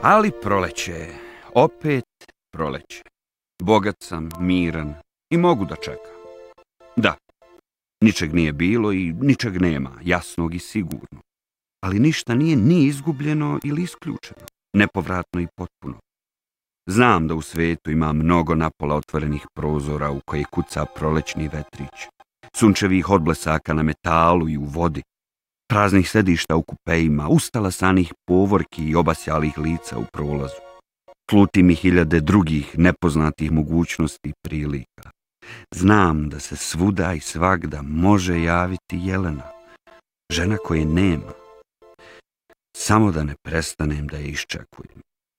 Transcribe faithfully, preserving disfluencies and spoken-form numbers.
Ali proleće, opet proleće. Bogat sam, miran i mogu da čekam. Da, ničeg nije bilo i ničeg nema, jasnog i sigurno. Ali ništa nije ni izgubljeno ili isključeno, nepovratno i potpuno. Znam da u svijetu ima mnogo napola otvorenih prozora u koje kuca prolećni vetrić, sunčevih odblesaka na metalu i u vodi, praznih sedišta u kupejima, ustalasanih povorki i obasjalih lica u prolazu. Sluti mi hiljade drugih nepoznatih mogućnosti i prilika. Znam da se svuda i svagda može javiti Jelena, žena koje nema. Samo da ne prestanem da je iščekujem.